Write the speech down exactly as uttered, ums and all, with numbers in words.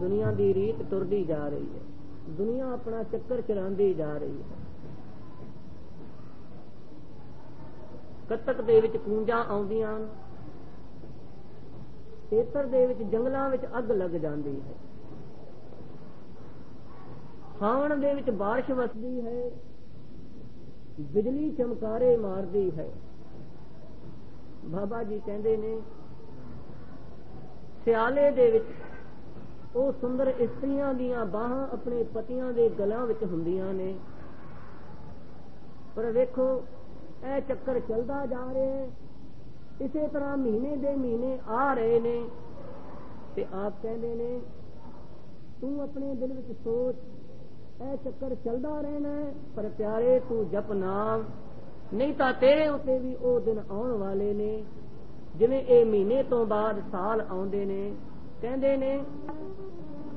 दुनिया की रीत टुरदी जा रही है, दुनिया अपना चक्कर चलाती जा रही है। कतक दे विच कूंजा आउंदियां, खेतर दे विच जंगलां विच अग लग जाती है, सावण दे विच बारिश वसदी है, बिजली चमकारे मारदी है। बाबा जी कहते ने सियाले दे विच ਉਹ सुंदर इस्त्रियां ਦੀਆਂ ਬਾਹਾਂ अपने पतियां ਦੇ ਗਲਾਂ ਵਿੱਚ ਹੁੰਦੀਆਂ ਨੇ, पर वेखो ਇਹ ਚੱਕਰ ਚੱਲਦਾ ਜਾ ਰਿਹਾ ਹੈ। इसे तरह महीने दे महीने आ रहे ने ते आप कहते ने तू अपने दिल विच सोच ਇਹ ਚੱਕਰ ਚੱਲਦਾ रहना है, पर प्यारे तू जप नाम, नहीं तो तेरे उत्ते भी ਉਹ दिन आउण वाले ने जिवें ਇਹ महीने तो बाद साल आउंदे ने। कहते ने